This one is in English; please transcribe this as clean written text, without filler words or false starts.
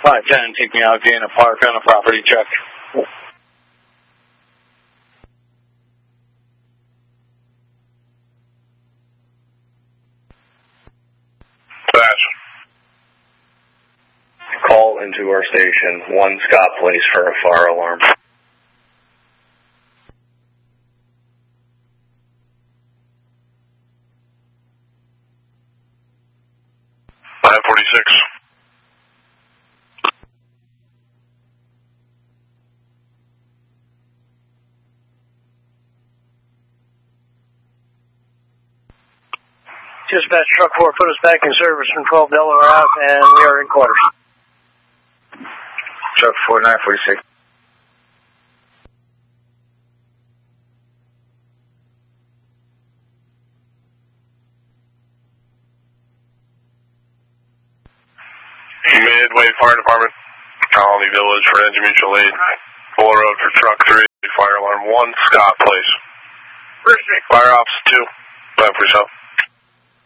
510, take me out, Dana Park on a property check. Pass. Call into our station, 1 Scott Place for a fire alarm. 546. Dispatch truck 4, put us back in service from 12 Delaware Ave, and we are in quarters. Truck 4, 946. Midway Fire Department, Colony Village for Engine Mutual Aid. Full road for truck 3, fire alarm 1, Scott Place. Fire Ops 2, 547.